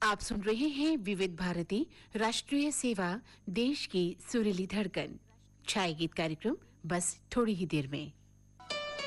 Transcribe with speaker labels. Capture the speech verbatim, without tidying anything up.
Speaker 1: आप सुन रहे हैं विविध भारती राष्ट्रीय सेवा देश की सुरीली धड़कन। छाया गीत कार्यक्रम बस थोड़ी ही देर में।